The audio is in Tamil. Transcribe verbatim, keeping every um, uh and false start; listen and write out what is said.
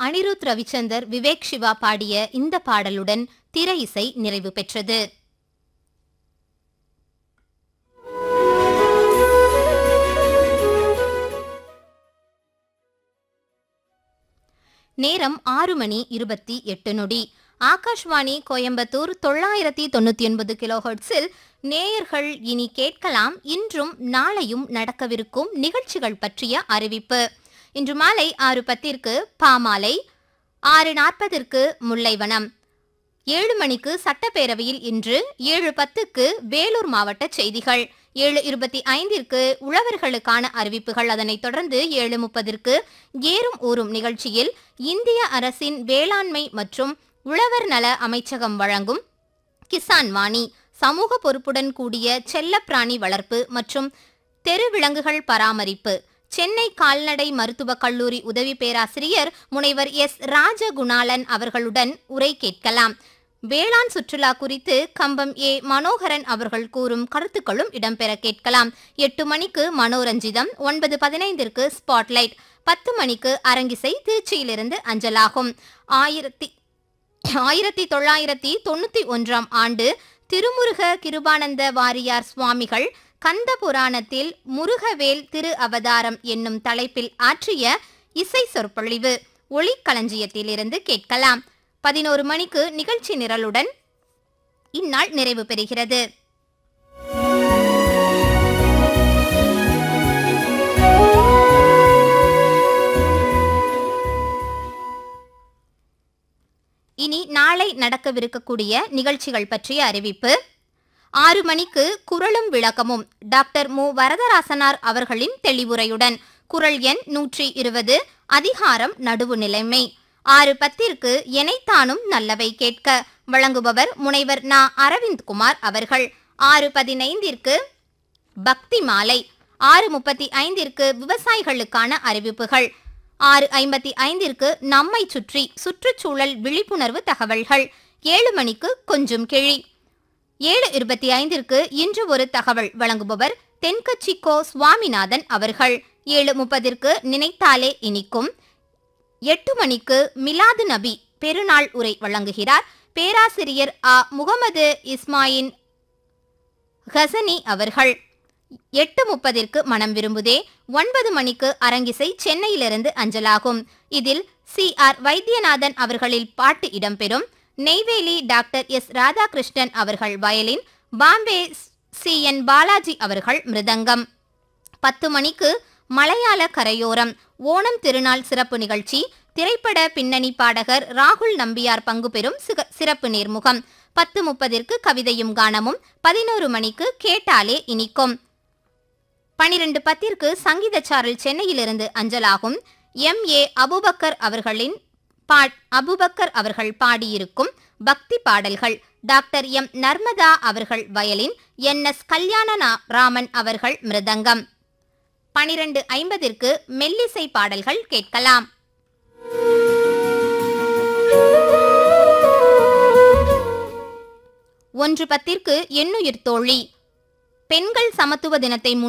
அனிருத் ரவிச்சந்தர், விவேக் சிவா பாடிய இந்த பாடலுடன் திரை இசை நிறைவு பெற்றது. நேரம் ஆறு மணி இருபத்தி எட்டு நொடி. ஆகாஷ்வாணி கோயம்புத்தூர் தொள்ளாயிரத்தி தொண்ணூத்தி ஒன்பது கிலோஹெர்ட்ஸில் நேயர்கள் இனி கேட்கலாம் இன்றும் நாளையும் நடக்கவிருக்கும் நிகழ்ச்சிகள் பற்றிய அறிவிப்பு. இன்று மாலை ஆறு பத்திற்கு பாமாலை, ஆறு நாற்பதற்கு முல்லைவனம், ஏழு மணிக்கு சட்டப்பேரவையில் இன்று, ஏழு பத்துக்கு வேலூர் மாவட்ட செய்திகள், ஏழு இருபத்தி ஐந்திற்கு உழவர்களுக்கான அறிவிப்புகள். அதனைத் தொடர்ந்து ஏழு முப்பதற்கு ஏறும் ஊறும் நிகழ்ச்சியில் இந்திய அரசின் வேளாண்மை மற்றும் உழவர் நல அமைச்சகம் வழங்கும் கிசான் வாணி, சமூக பொறுப்புடன் கூடிய செல்லப்பிராணி வளர்ப்பு மற்றும் தெருவிலங்குகள் பராமரிப்பு, சென்னை கால்நடை மருத்துவக் கல்லூரி உதவி பேராசிரியர் முனைவர் எஸ் ராஜகுணாலன் அவர்களுடன் உரை கேட்கலாம். வேளாண் சுற்றுலா குறித்து கம்பம் ஏ மனோகரன் அவர்கள் கூறும் கருத்துக்களும் இடம்பெற கேட்கலாம். எட்டு மணிக்கு மனோரஞ்சிதம், ஒன்பது பதினைந்திற்கு ஸ்பாட்லைட், பத்து மணிக்கு அரங்கிசை திருச்சியிலிருந்து அஞ்சலாகும். ஆயிரத்தி ஆயிரத்தி தொள்ளாயிரத்தி தொண்ணூத்தி ஒன்றாம் ஆண்டு திருமுருக கிருபானந்த வாரியார் சுவாமிகள் கந்த புராணத்தில் முருகவேல் திரு அவதாரம் என்னும் தலைப்பில் ஆற்றிய இசை சொற்பொழிவு ஒளிக்களஞ்சியத்திலிருந்து கேட்கலாம். பதினோரு மணிக்கு நிகழ்ச்சி நிரலுடன் இந்நாள் நிறைவு பெறுகிறது. இனி நாளை நடக்கவிருக்கக்கூடிய நிகழ்ச்சிகள் பற்றிய அறிவிப்பு. ஆறு மணிக்கு குரலும் விளக்கமும் டாக்டர் மு வரதராசனார் அவர்களின் தெளிவுரையுடன், குரல் எண் நூற்றி இருபது, அதிகாரம் நடுவு நிலைமை. ஆறு பத்திற்கு எனைத்தானும் நல்லவை கேட்க, வழங்குபவர் முனைவர் நா அரவிந்த்குமார் அவர்கள். ஆறு பதினைந்திற்கு பக்தி மாலை, ஆறு முப்பத்தி ஐந்திற்கு விவசாயிகளுக்கான அறிவிப்புகள், ஆறு ஐம்பத்தி ஐந்திற்கு நம்மை சுற்றி சுற்றுச்சூழல் விழிப்புணர்வு தகவல்கள், ஏழு மணிக்கு கொஞ்சம் கிழி, ஏழு இருபத்தி ஐந்திற்கு இன்று ஒரு தகவல், வழங்குபவர் தென்கட்சி கோ சுவாமிநாதன் அவர்கள். ஏழு முப்பதிற்கு நினைத்தாலே இனிக்கும், எட்டு மணிக்கு மிலாது நபி பெருநாள் உரை வழங்குகிறார் பேராசிரியர் ஆ முகமது இஸ்மாயின் ஹசனி அவர்கள். எட்டு முப்பதிற்கு மனம் விரும்புதே, ஒன்பது மணிக்கு அரங்கிசை சென்னையிலிருந்து அஞ்சலாகும். இதில் சி ஆர் வைத்தியநாதன் அவர்களில் பாட்டு இடம்பெறும். நெய்வேலி டாக்டர் எஸ் ராதாகிருஷ்ணன் அவர்கள் violin, Bombay C N Balaji அவர்கள் மிருதங்கம். பத்து மணிக்கு மலையாள கரையோரம் ஓணம் திருநாள் சிறப்பு நிகழ்ச்சி, திரைப்பட பின்னணி பாடகர் ராகுல் நம்பியார் பங்கு பெறும் சிறப்பு நேர்முகம். பத்து முப்பதிற்கு கவிதையும் கானமும், பதினோரு மணிக்கு கேட்டாலே இனிக்கும். பனிரெண்டு பத்திற்கு சங்கீத சாரல் சென்னையிலிருந்து அஞ்சலாகும். எம் ஏ அபுபக்கர் அவர்களின் அபுபக்கர் அவர்கள் பாடியிருக்கும் பக்தி பாடல்கள், டாக்டர் எம் நர்மதா அவர்கள் வயலின், என் எஸ் கல்யாண ராமன் அவர்கள் மிருதங்கம். பனிரெண்டு ஐம்பதிற்கு மெல்லிசை பாடல்கள் கேட்கலாம். ஒன்று பத்திற்கு எண்ணுயிர் தோழி, பெண்கள் சமத்துவ தினத்தை